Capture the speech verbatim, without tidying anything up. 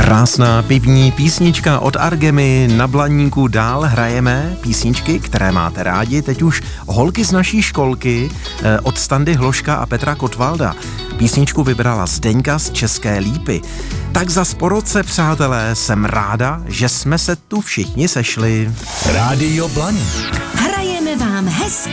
Krásná pivní písnička od Argemy. Na Blaníku dál hrajeme písničky, které máte rádi. Teď už holky z naší školky od Standy Hloška a Petra Kotvalda. Písničku vybrala Zdeňka z České Lípy. Tak za po roce, přátelé, jsem ráda, že jsme se tu všichni sešli. Rádio Blaník. Hrajeme vám hezké